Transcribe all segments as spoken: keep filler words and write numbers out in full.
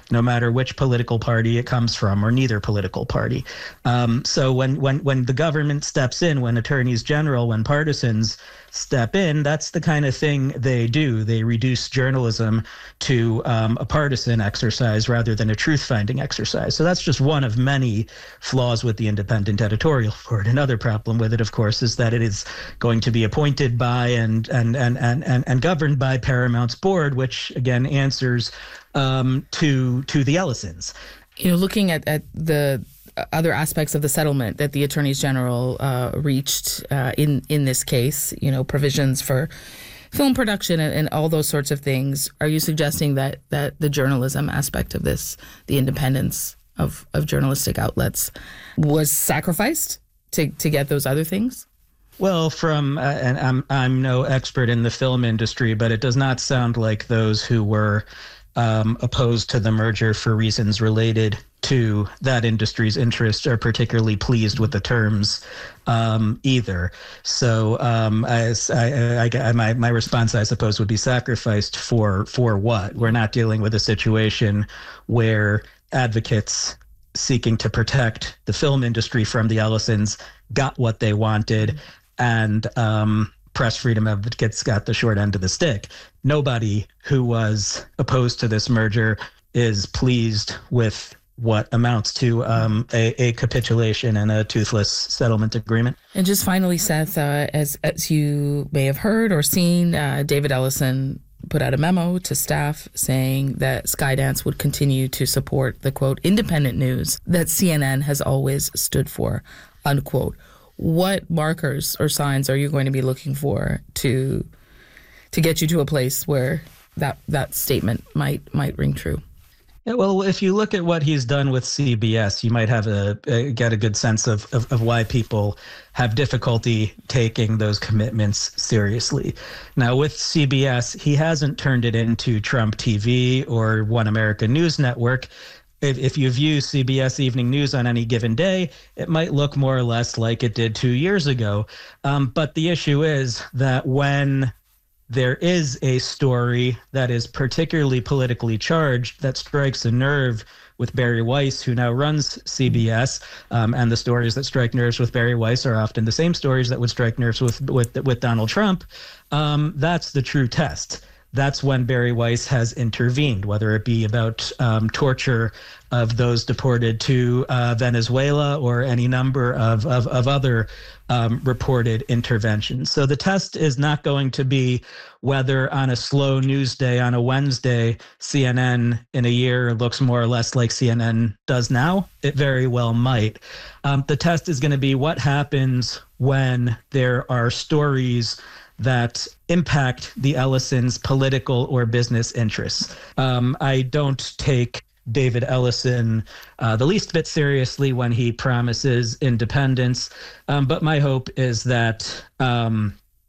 no matter which political party it comes from, or neither political party. Um, so when, when, when the government steps in, when attorneys general, when partisans step in, that's the kind of thing they do. They reduce journalism to um, a partisan exercise rather than a truth-finding exercise. So that's just one of many flaws with the independent editorial board. Another problem with it, of course, is that it is going to be appointed by and and and and and, and governed by Paramount's board, which again answers um, to to the Ellisons. You know, looking at, at the other aspects of the settlement that the attorneys general uh, reached uh, in in this case, you know, provisions for film production and, and all those sorts of things. Are you suggesting that that the journalism aspect of this, the independence of, of journalistic outlets, was sacrificed to, to get those other things? Well, from uh, and I'm I'm no expert in the film industry, but it does not sound like those who were um, opposed to the merger for reasons related to that industry's interests are particularly pleased with the terms um, either. So um, I, I, I, my my response, I suppose, would be sacrificed for for what? We're not dealing with a situation where advocates seeking to protect the film industry from the Ellisons got what they wanted, and um, press freedom advocates got the short end of the stick. Nobody who was opposed to this merger is pleased with what amounts to um, a, a capitulation and a toothless settlement agreement. And just finally, Seth, uh, as as you may have heard or seen, uh, David Ellison put out a memo to staff saying that Skydance would continue to support the, quote, independent news that C N N has always stood for, unquote. What markers or signs are you going to be looking for to to get you to a place where that that statement might might ring true? Yeah, well, if you look at what he's done with C B S, you might have a, a get a good sense of, of, of why people have difficulty taking those commitments seriously. Now, with C B S, he hasn't turned it into Trump T V or One American News Network. If, if you view C B S Evening News on any given day, it might look more or less like it did two years ago. Um, but the issue is that when there is a story that is particularly politically charged that strikes a nerve with Bari Weiss, who now runs C B S, um, and the stories that strike nerves with Bari Weiss are often the same stories that would strike nerves with with, with Donald Trump. Um, that's the true test. That's when Bari Weiss has intervened, whether it be about um, torture of those deported to uh, Venezuela or any number of, of, of other um, reported interventions. So the test is not going to be whether on a slow news day on a Wednesday, C N N in a year looks more or less like C N N does now. It very well might. Um, the test is going to be what happens when there are stories that impact the Ellisons' political or business interests. Um, I don't take David Ellison uh, the least bit seriously when he promises independence, um, but my hope is that um,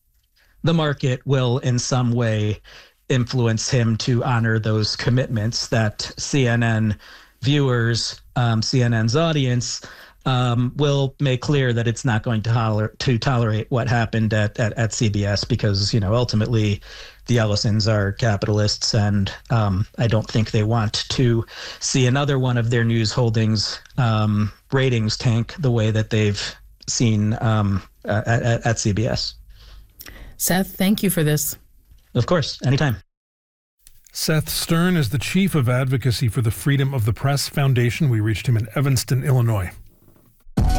the market will in some way influence him to honor those commitments, that C N N viewers, um, C N N's audience, Um, will make clear that it's not going to, holler, to tolerate what happened at, at, at C B S because, you know, ultimately the Ellisons are capitalists, and um, I don't think they want to see another one of their news holdings um, ratings tank the way that they've seen um, at, at, at C B S. Seth, thank you for this. Of course, anytime. Seth Stern is the Chief of Advocacy for the Freedom of the Press Foundation. We reached him in Evanston, Illinois.